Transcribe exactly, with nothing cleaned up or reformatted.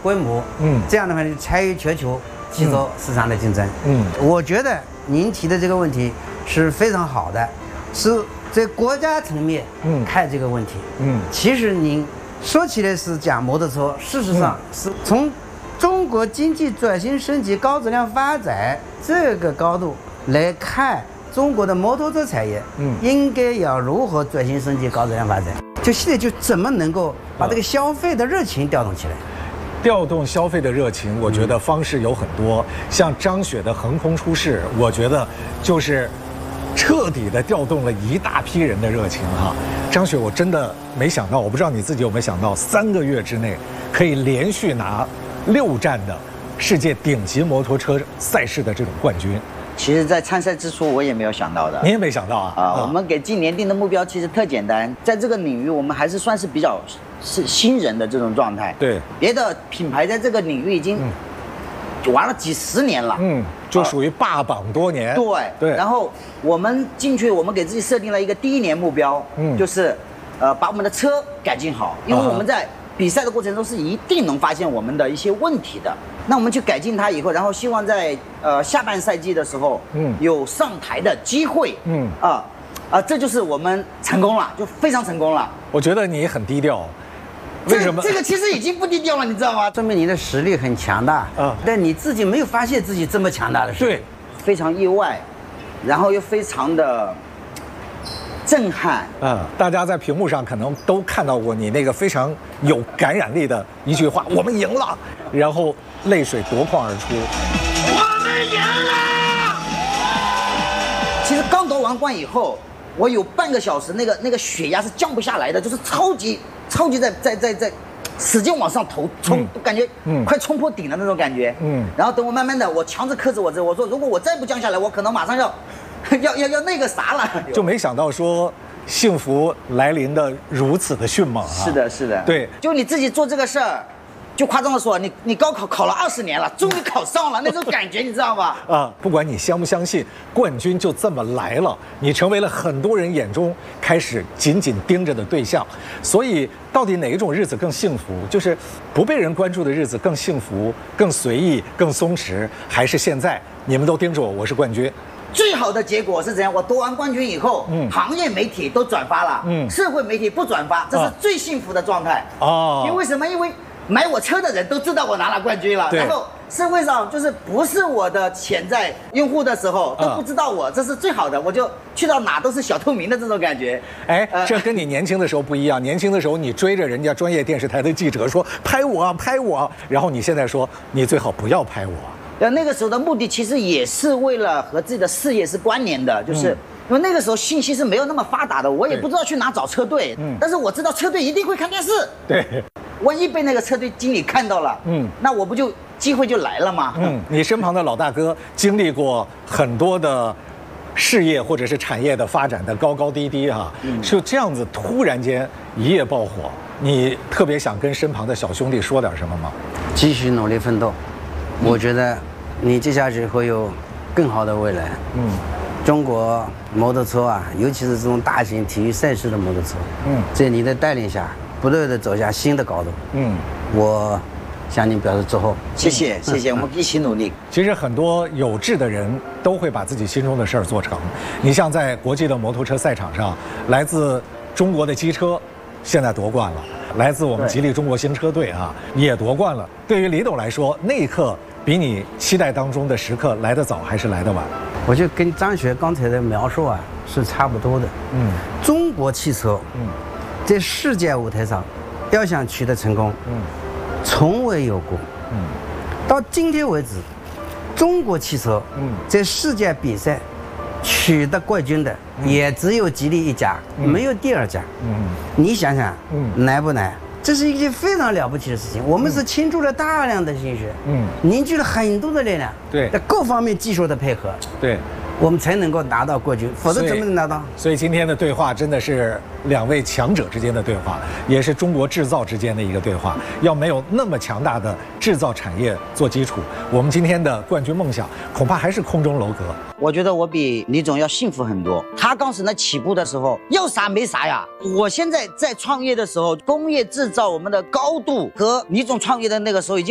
规模， 嗯， 这样的话就参与全球汽车市场的竞争。 嗯， 我觉得您提的这个问题是非常好的，是在国家层面嗯看这个问题。 嗯， 其实您说起来是讲摩托车，事实上是从中国经济转型升级、高质量发展这个高度来看中国的摩托车产业， 嗯， 应该要如何转型升级、高质量发展？就现在就怎么能够把这个消费的热情调动起来？ 调动消费的热情，我觉得方式有很多。像张雪的横空出世，我觉得就是彻底的调动了一大批人的热情哈。张雪，我真的没想到，我不知道你自己有没有想到，三个月之内可以连续拿六站的世界顶级摩托车赛事的这种冠军。 其实，在参赛之初，我也没有想到的。 你也没想到啊？ 啊，我们给今年定的目标其实特简单，在这个领域，我们还是算是比较是新人的这种状态。 对， 别的品牌在这个领域已经玩了几十年了。 嗯，就属于霸榜多年。 对对。 然后我们进去，我们给自己设定了一个第一年目标，嗯，就是呃把我们的车改进好，因为我们在比赛的过程中是一定能发现我们的一些问题的。那我们去改进它以后，然后希望在呃下半赛季的时候，嗯，有上台的机会，嗯啊啊，这就是我们成功了，就非常成功了。 我觉得你很低调，为什么？ 这个、这个其实已经不低调了，你知道吗？ 说明你的实力很强大啊，但你自己没有发现自己这么强大的实力。 对， 非常意外，然后又非常的震撼。 嗯，大家在屏幕上可能都看到过你那个非常有感染力的一句话：“我们赢了。”然后泪水夺眶而出。 我们赢了！其实刚夺完冠以后，我有半个小时那个那个血压是降不下来的，就是超级超级在在在在使劲往上头冲，嗯、感觉快冲破顶的那种感觉。嗯。然后等我慢慢的，我强制克制我这，我说如果我再不降下来，我可能马上要要要要那个啥了。 就没想到说幸福来临的如此的迅猛啊！ 是的，是的。 对， 就你自己做这个事儿。就夸张的说，你你高考考了二十年了，终于考上了，那种感觉你知道吗？ 啊，不管你相不相信，冠军就这么来了，你成为了很多人眼中开始紧紧盯着的对象。所以，到底哪一种日子更幸福？就是不被人关注的日子更幸福、更随意、更松弛，还是现在你们都盯着我，我是冠军？ 最好的结果是怎样？我夺完冠军以后，嗯，行业媒体都转发了，嗯，社会媒体不转发，这是最幸福的状态。哦，因为什么？因为买我车的人都知道我拿了冠军了，然后社会上就是不是我的潜在用户的时候都不知道我，这是最好的，我就去到哪都是小透明的这种感觉。 哎，这跟你年轻的时候不一样，年轻的时候你追着人家专业电视台的记者说拍我拍我，然后你现在说你最好不要拍我。 呃，那个时候的目的其实也是为了和自己的事业是关联的，就是。嗯因为那个时候信息是没有那么发达的，我也不知道去哪找车队，嗯，但是我知道车队一定会看电视， 对， 万一被那个车队经理看到了，嗯，那我不就机会就来了吗？ 嗯，你身旁的老大哥经历过很多的事业或者是产业的发展的高高低低哈、啊，嗯，就这样子突然间一夜爆火，你特别想跟身旁的小兄弟说点什么吗？ 继续努力奋斗，嗯、我觉得你接下去会有更好的未来，嗯。中国摩托车啊，尤其是这种大型体育赛事的摩托车，嗯，在你的带领下，不断的走向新的高度，嗯，我向你表示祝贺， 谢谢谢谢，我们一起努力。 其实很多有志的人都会把自己心中的事儿做成。你像在国际的摩托车赛场上，来自中国的机车现在夺冠了，来自我们吉利中国新车队啊也夺冠了。对于李董来说，那一刻比你期待当中的时刻来得早还是来得晚？ 我就跟张雪刚才的描述啊是差不多的。嗯，中国汽车，嗯，在世界舞台上要想取得成功，嗯，从未有过。嗯，到今天为止，中国汽车，嗯，在世界比赛取得冠军的、嗯、也只有吉利一家，嗯、没有第二家。嗯，你想想，嗯，难不难？这是一件非常了不起的事情，我们是倾注了大量的心血，嗯，凝聚了很多的力量， 对， 在各方面技术的配合， 对， 我们才能够拿到冠军，否则怎么能拿到？ 所以今天的对话真的是两位强者之间的对话，也是中国制造之间的一个对话。要没有那么强大的制造产业做基础，我们今天的冠军梦想恐怕还是空中楼阁。 我觉得我比李总要幸福很多。他当时呢起步的时候要啥没啥呀，我现在在创业的时候，工业制造我们的高度和李总创业的那个时候已经。